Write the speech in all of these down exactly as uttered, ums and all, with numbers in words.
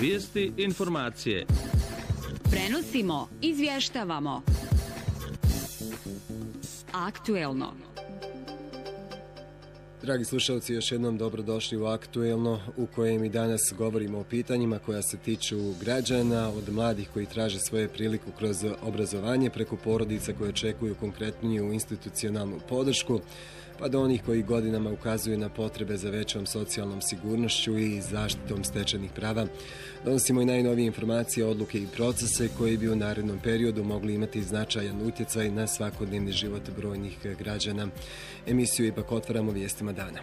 Vijesti, informacije. Prenosimo, izvještavamo. Aktuelno. Dragi slušalci, još jednom dobrodošli u Aktuelno, u kojem i danas govorimo o pitanjima koja se tiču građana, od mladih koji traže svoje priliku kroz obrazovanje, preko porodica koje očekuju konkretniju institucionalnu podršku, pa do onih koji godinama ukazuju na potrebe za većom socijalnom sigurnošću i zaštitom stečenih prava. Donosimo i najnovije informacije, odluke i procese koji bi u narednom periodu mogli imati značajan utjecaj na svakodnevni život brojnih građana. Emisiju ipak otvaramo vijestima dana.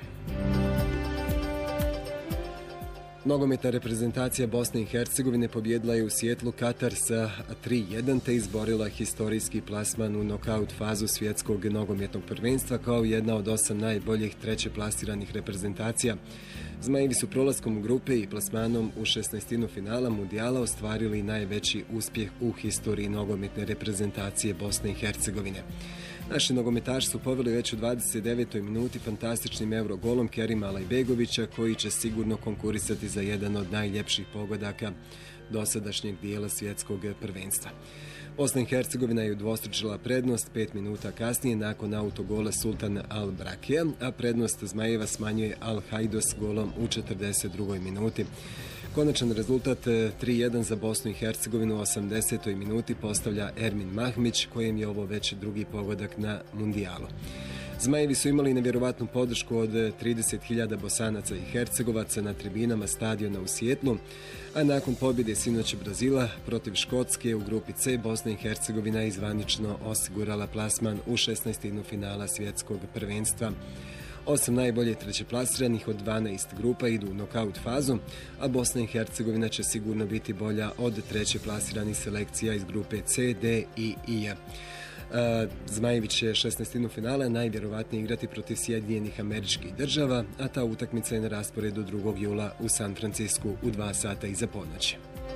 Nogometna reprezentacija Bosne i Hercegovine pobjedila je u Sijetlu Katar sa tri jedan te izborila historijski plasman u nokaut fazu svjetskog nogometnog prvenstva kao jedna od osam najboljih treće plasiranih reprezentacija. Zmajevi su prolaskom u grupe i plasmanom u šesnaestinu finala mundijala ostvarili najveći uspjeh u historiji nogometne reprezentacije Bosne i Hercegovine. Naši nogometaši su poveli već u dvadeset devetoj minuti fantastičnim eurogolom Kerima Alajbegovića, koji će sigurno konkurisati za jedan od najljepših pogodaka dosadašnjeg dijela svjetskog prvenstva. Bosna i Hercegovina je udvostručila prednost pet minuta kasnije nakon autogola Sultan Al-Brakija, a prednost Zmajeva smanjuje Al-Hajdos golom u četrdeset drugoj minuti. Konačan rezultat tri jedan za Bosnu i Hercegovinu u osamdesetoj minuti postavlja Ermin Mahmić, kojem je ovo već drugi pogodak na mundijalu. Zmajevi su imali nevjerovatnu podršku od trideset hiljada Bosanaca i Hercegovaca na tribinama stadiona u Sijetlu, a nakon pobjede sinoć Brazila protiv Škotske u grupi C, Bosna i Hercegovina je zvanično osigurala plasman u šesnaestinu finala svjetskog prvenstva. Osam najbolje trećeplasiranih od dvanaest grupa idu u nokaut fazu, a Bosna i Hercegovina će sigurno biti bolja od treće plasiranih selekcija iz grupe C, D i I. Zmajevi će šesnaestinu finala najvjerovatnije igrati protiv Sjedinjenih Američkih Država, a ta utakmica je na rasporedu drugog jula u San Francisku u dva sata iza ponoći.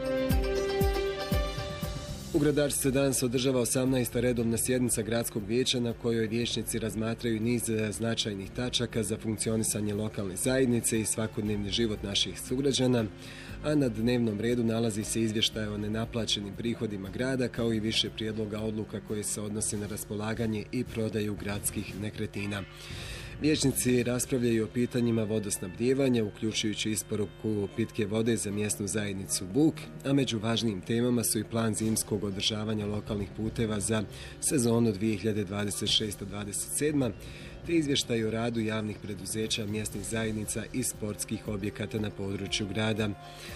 U Gradaču se danas održava osamnaesta redovna sjednica gradskog vijeća na kojoj vijećnici razmatraju niz značajnih tačaka za funkcionisanje lokalne zajednice i svakodnevni život naših sugrađana, a na dnevnom redu nalazi se izvještaj o nenaplaćenim prihodima grada kao i više prijedloga odluka koje se odnose na raspolaganje i prodaju gradskih nekretnina. Vijećnici raspravljaju o pitanjima vodosnabdijevanja, uključujući isporuku pitke vode za mjesnu zajednicu Buk, a među važnijim temama su i plan zimskog održavanja lokalnih puteva za sezonu dvije hiljade dvadeset šeste dvadeset sedma, te izvještaj o radu javnih preduzeća, mjesnih zajednica i sportskih objekata na području grada.